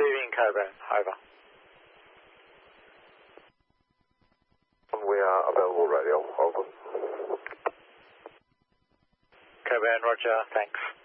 Receiving Coburn, over. We are available radio, over. Coburn, roger, thanks.